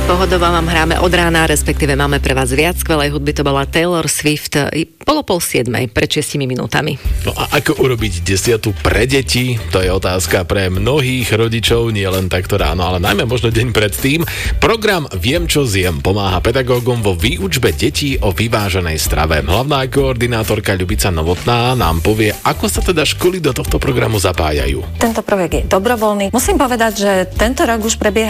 Pohodovo vám hráme od rána, respektíve máme pre vás viac skvelej hudby. To bola Taylor Swift polo 6:30, pred 6 minútami. No a ako urobiť 10 pre deti? To je otázka pre mnohých rodičov, nie len takto ráno, ale najmä možno deň predtým. Program Viem, čo zjem pomáha pedagógom vo výučbe detí o vyváženej strave. Hlavná koordinátorka Ľubica Novotná nám povie, ako sa teda školy do tohto programu zapájajú. Tento projekt je dobrovoľný. Musím povedať, že tento rok už prebieha